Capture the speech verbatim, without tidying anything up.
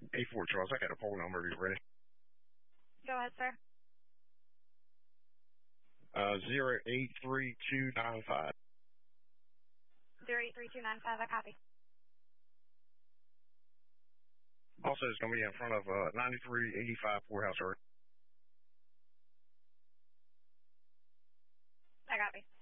A four Charles, I got a poll number. Are you ready? Go ahead, sir. Uh, zero eight three two nine five. Zero eight three two nine five. I copy. Also, it's going to be in front of uh, ninety-three eighty-five Poorhouse Road. I copy.